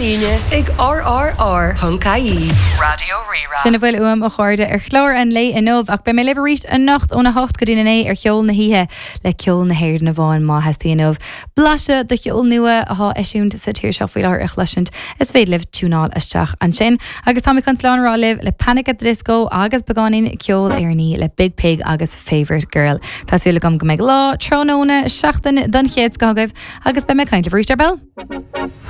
Líne ag RRR.caí. Radio Rerá. Sinna bhfuil a chuirde chlár an lei in nómh ach be mé liveríist a nacht óna 8 godína é ceol na hithe le ceol na héir na bháin má hastíanamh. Blase de ceol nua a eisiúnt sa tíir seo faoil ar chluisiint is féad libh túnáil isteach an sin. Agus tá chun slán rá libh le Panic at the Disco agus begánin ceol airní le Big Pig agus Favourite Girl. Tásúla go méid lá trónóna seachtain don chéad scogaibh agus be me caiint liveríist ar bell.